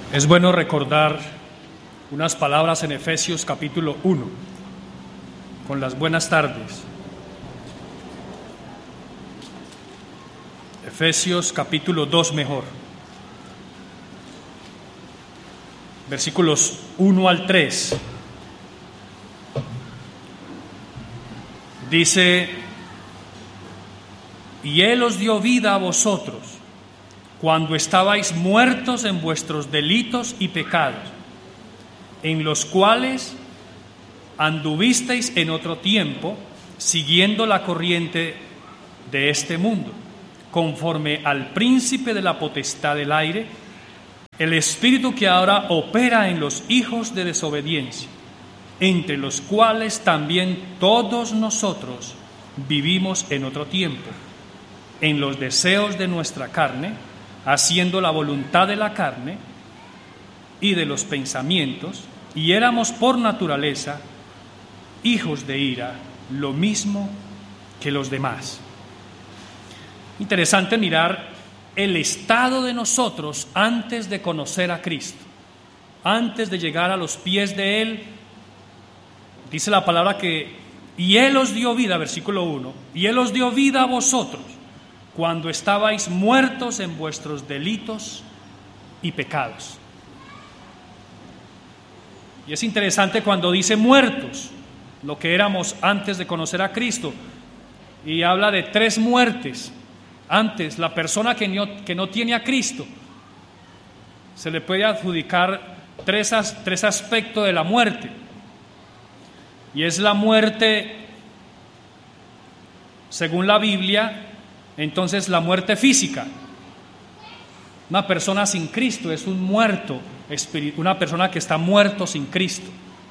Es bueno recordar unas palabras en Efesios capítulo 1, con las buenas tardes. Efesios capítulo 2 mejor. Versículos 1 al 3. Dice: y Él os dio vida a vosotros, cuando estabais muertos en vuestros delitos y pecados, en los cuales anduvisteis en otro tiempo, siguiendo la corriente de este mundo, conforme al príncipe de la potestad del aire, el espíritu que ahora opera en los hijos de desobediencia, entre los cuales también todos nosotros vivimos en otro tiempo, en los deseos de nuestra carne, haciendo la voluntad de la carne y de los pensamientos, y éramos por naturaleza hijos de ira, lo mismo que los demás. Interesante mirar el estado de nosotros antes de conocer a Cristo, antes de llegar a los pies de Él. Dice la palabra que, y Él os dio vida, versículo 1, y Él os dio vida a vosotros, cuando estabais muertos en vuestros delitos y pecados. Y es interesante cuando dice muertos, lo que éramos antes de conocer a Cristo, y habla de tres muertes. Antes, la persona que no tiene a Cristo, se le puede adjudicar tres aspectos de la muerte, y es la muerte, según la Biblia, entonces la muerte física. Una persona sin Cristo es un muerto espiritual, una persona que está muerto sin Cristo.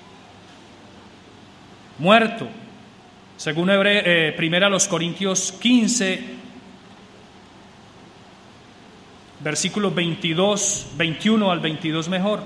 Muerto, según primera los Corintios 15, versículos 21 al 22 mejor.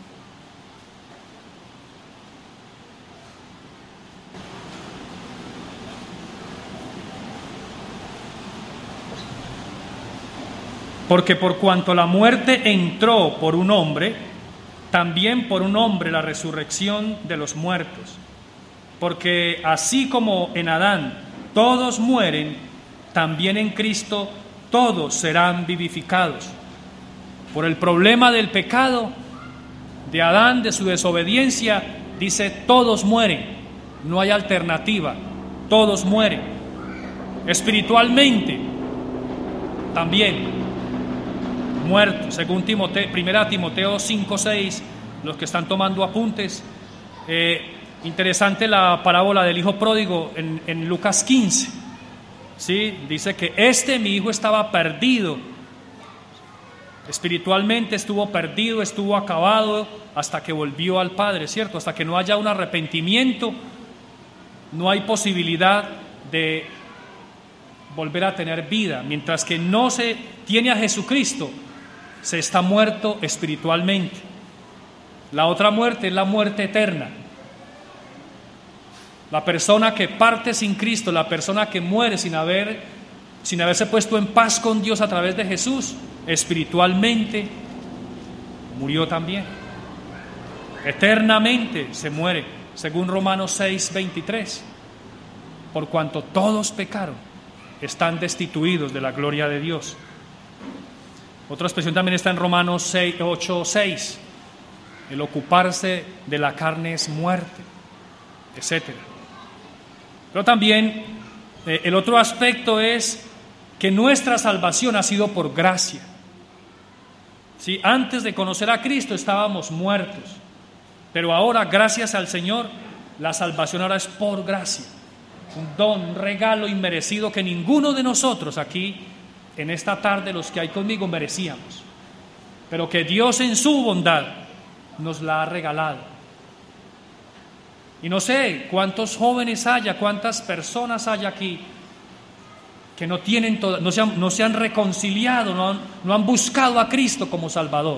Porque por cuanto la muerte entró por un hombre, también por un hombre la resurrección de los muertos. Porque así como en Adán todos mueren, también en Cristo todos serán vivificados. Por el problema del pecado de Adán, de su desobediencia, dice todos mueren, no hay alternativa, todos mueren. Espiritualmente también muertos, según primera Timoteo 5:6, los que están tomando apuntes. Interesante la parábola del hijo pródigo en Lucas 15. ¿Sí? Dice que mi hijo estaba perdido, espiritualmente estuvo perdido, estuvo acabado hasta que volvió al Padre, ¿cierto? Hasta que no haya un arrepentimiento, no hay posibilidad de volver a tener vida. Mientras que no se tiene a Jesucristo, se está muerto espiritualmente. La otra muerte es la muerte eterna. La persona que parte sin Cristo, la persona que muere sin haberse puesto en paz con Dios a través de Jesús, espiritualmente murió también. Eternamente se muere, según Romanos 6:23. Por cuanto todos pecaron, están destituidos de la gloria de Dios. Otra expresión también está en Romanos 8:6. El ocuparse de la carne es muerte, etc. Pero también el otro aspecto es que nuestra salvación ha sido por gracia. ¿Sí? Antes de conocer a Cristo estábamos muertos, pero ahora, gracias al Señor, la salvación ahora es por gracia. Un don, un regalo inmerecido que ninguno de nosotros aquí en esta tarde, los que hay conmigo, merecíamos, pero que Dios en su bondad nos la ha regalado. Y no sé cuántos jóvenes haya, cuántas personas haya aquí que no tienen no se han reconciliado, no han buscado a Cristo como Salvador.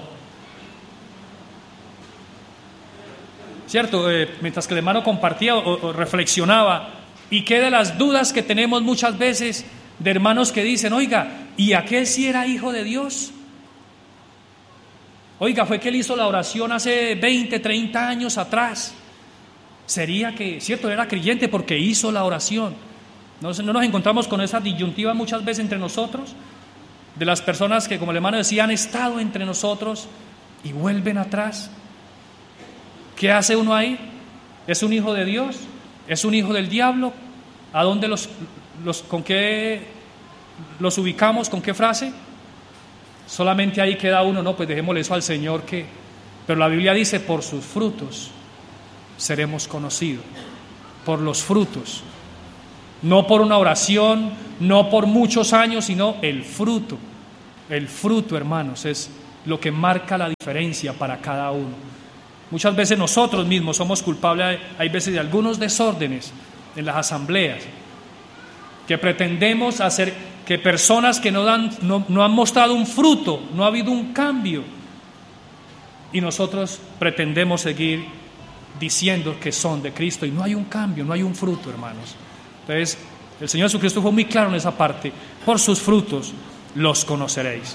¿Cierto? Mientras que el hermano compartía o reflexionaba, y qué de las dudas que tenemos muchas veces de hermanos que dicen: oiga, ¿y aquel sí era hijo de Dios? Oiga, fue que él hizo la oración hace 20, 30 años atrás. Sería que, cierto, era creyente porque hizo la oración. No nos encontramos con esa disyuntiva muchas veces entre nosotros, de las personas que, como el hermano decía, han estado entre nosotros y vuelven atrás. ¿Qué hace uno ahí? ¿Es un hijo de Dios? ¿Es un hijo del diablo? ¿A dónde con qué los ubicamos? ¿Con qué frase? Solamente ahí queda uno, no, pues dejémosle eso al Señor que... Pero la Biblia dice, por sus frutos seremos conocidos, por los frutos. No por una oración, no por muchos años, sino el fruto. El fruto, hermanos, es lo que marca la diferencia para cada uno. Muchas veces nosotros mismos somos culpables, hay veces, de algunos desórdenes en las asambleas, que pretendemos hacer que personas que no han mostrado un fruto, no ha habido un cambio, y nosotros pretendemos seguir diciendo que son de Cristo, y no hay un cambio, no hay un fruto, hermanos. Entonces, el Señor Jesucristo fue muy claro en esa parte: por sus frutos los conoceréis.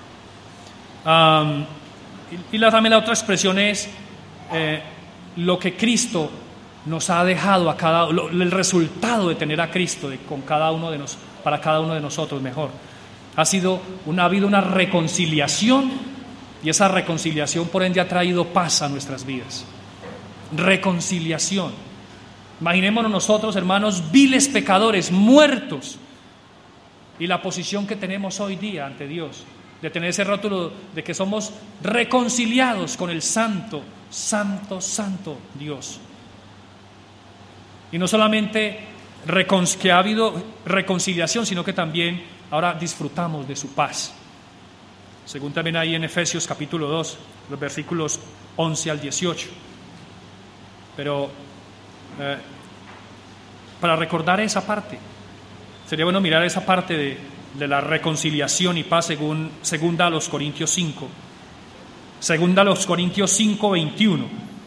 También la otra expresión es lo que Cristo nos ha dejado a el resultado de tener a Cristo para cada uno de nosotros mejor. Ha habido una reconciliación, y esa reconciliación por ende ha traído paz a nuestras vidas. Reconciliación. Imaginémonos nosotros, hermanos, viles pecadores, muertos, y la posición que tenemos hoy día ante Dios, de tener ese rótulo de que somos reconciliados con el santo, santo, santo Dios. Y no solamente que ha habido reconciliación, sino que también ahora disfrutamos de su paz. Según también ahí en Efesios capítulo 2, los versículos 11 al 18. Pero para recordar esa parte, sería bueno mirar esa parte de la reconciliación y paz segunda a los Corintios 5. Segunda a los Corintios 5, 21.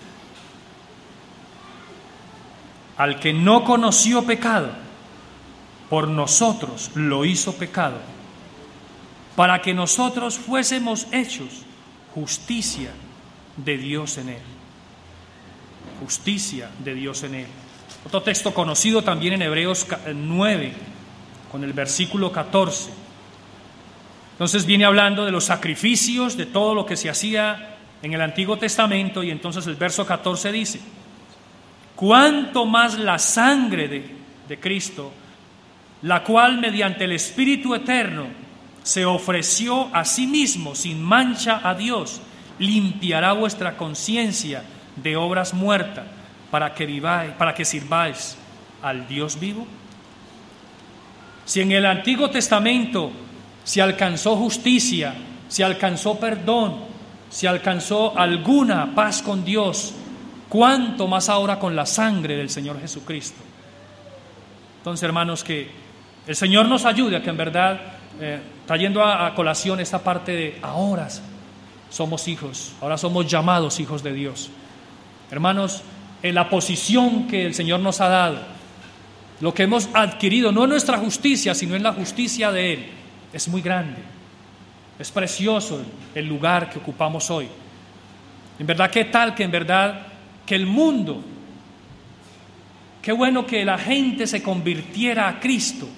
Al que no conoció pecado, por nosotros lo hizo pecado, para que nosotros fuésemos hechos justicia de Dios en él. Justicia de Dios en él. Otro texto conocido también en Hebreos 9, con el versículo 14. Entonces viene hablando de los sacrificios, de todo lo que se hacía en el Antiguo Testamento, y entonces el verso 14 dice: cuánto más la sangre de Cristo, la cual mediante el Espíritu Eterno se ofreció a sí mismo sin mancha a Dios, limpiará vuestra conciencia de obras muertas, para que sirváis al Dios vivo. Si en el Antiguo Testamento se alcanzó justicia, se alcanzó perdón, se alcanzó alguna paz con Dios, ¿cuánto más ahora con la sangre del Señor Jesucristo? Entonces, hermanos, que el Señor nos ayude a que en verdad, trayendo a colación esta parte de ahora somos hijos, ahora somos llamados hijos de Dios. Hermanos, en la posición que el Señor nos ha dado, lo que hemos adquirido, no en nuestra justicia, sino en la justicia de Él, es muy grande, es precioso el lugar que ocupamos hoy. En verdad, ¿qué tal que en verdad que el mundo, qué bueno que la gente se convirtiera a Cristo,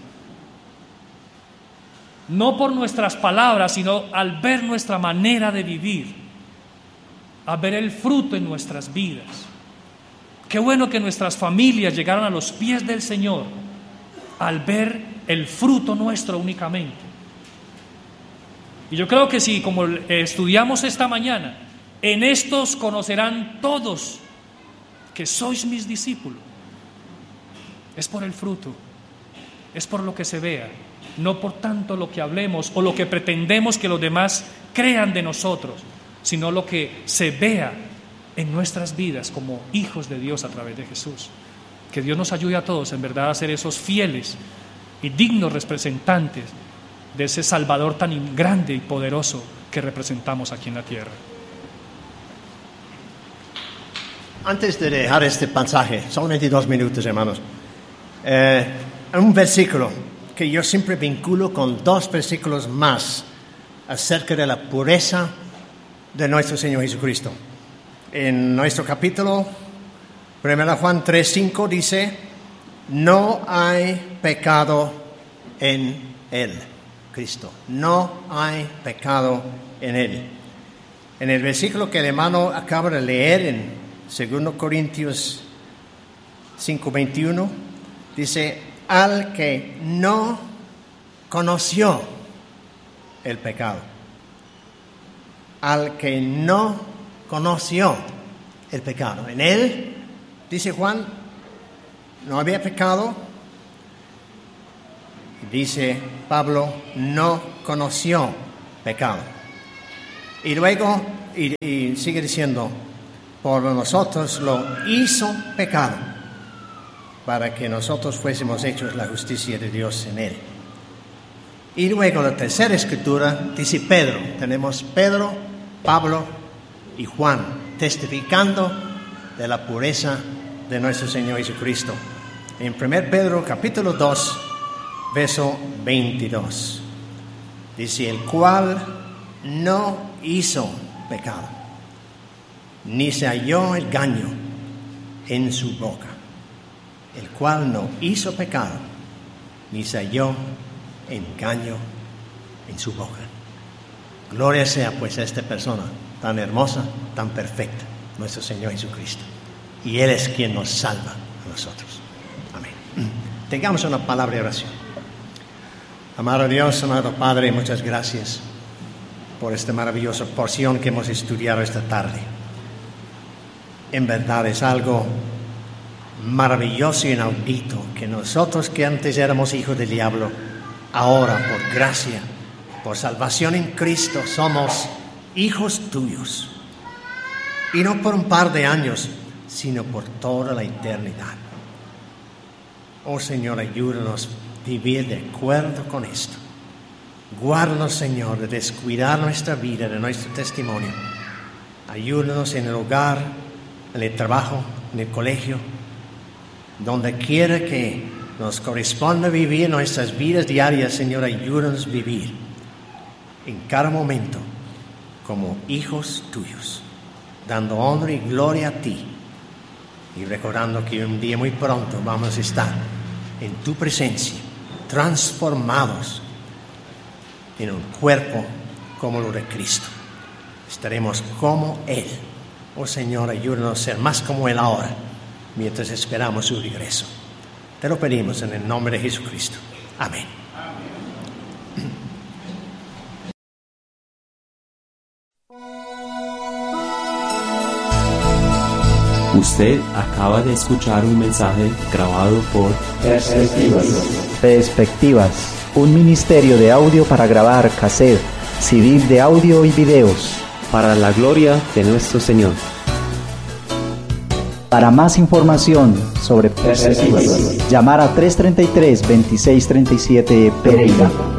no por nuestras palabras, sino al ver nuestra manera de vivir, a ver el fruto en nuestras vidas. Qué bueno que nuestras familias llegaron a los pies del Señor al ver el fruto nuestro únicamente. Y yo creo que si, como estudiamos esta mañana, en estos conocerán todos que sois mis discípulos, es por el fruto, es por lo que se vea, no por tanto lo que hablemos o lo que pretendemos que los demás crean de nosotros, sino lo que se vea en nuestras vidas como hijos de Dios a través de Jesús. Que Dios nos ayude a todos en verdad a ser esos fieles y dignos representantes de ese Salvador tan grande y poderoso que representamos aquí en la tierra. Antes de dejar este pasaje, solamente 2 minutos, hermanos, un versículo que yo siempre vinculo con 2 versículos más acerca de la pureza de nuestro Señor Jesucristo. En nuestro capítulo, 1 Juan 3:5 dice, no hay pecado en Él, Cristo. No hay pecado en Él. En el versículo que el hermano acaba de leer en 2 Corintios 5:21, dice, al que no conoció el pecado. Al que no conoció el pecado. En él, dice Juan, no había pecado. Dice Pablo, no conoció pecado. Y luego, y sigue diciendo, por nosotros lo hizo pecado, para que nosotros fuésemos hechos la justicia de Dios en él. Y luego la tercera escritura dice Pedro. Tenemos Pedro, Pablo y Juan testificando de la pureza de nuestro Señor Jesucristo. En 1 Pedro capítulo 2, verso 22, dice, el cual no hizo pecado, ni se halló engaño en su boca. El cual no hizo pecado, ni se halló engaño en su boca. Gloria sea pues a esta persona tan hermosa, tan perfecta, nuestro Señor Jesucristo. Y Él es quien nos salva a nosotros. Amén. Tengamos una palabra de oración. Amado Dios, amado Padre, muchas gracias por esta maravillosa porción que hemos estudiado esta tarde. En verdad es algo maravilloso y inaudito que nosotros que antes éramos hijos del diablo, ahora por gracia, por salvación en Cristo, somos hijos tuyos. Y no por un par de años, sino por toda la eternidad. Oh Señor, ayúdanos a vivir de acuerdo con esto. Guárdanos, Señor, de descuidar nuestra vida, de nuestro testimonio. Ayúdanos en el hogar, en el trabajo, en el colegio, donde quiera que nos corresponda vivir nuestras vidas diarias, Señor, ayúdanos a vivir en cada momento como hijos tuyos, dando honra y gloria a ti y recordando que un día muy pronto vamos a estar en tu presencia, transformados en un cuerpo como lo de Cristo. Estaremos como Él. Oh Señor, ayúdanos a ser más como Él ahora, mientras esperamos su regreso. Te lo pedimos en el nombre de Jesucristo. Amén. Usted acaba de escuchar un mensaje grabado por Perspectivas, un ministerio de audio para grabar cassette, CD de audio y videos. para la gloria de nuestro Señor. Para más información sobre Perspectivas, llamar a 333-2637 Pereira.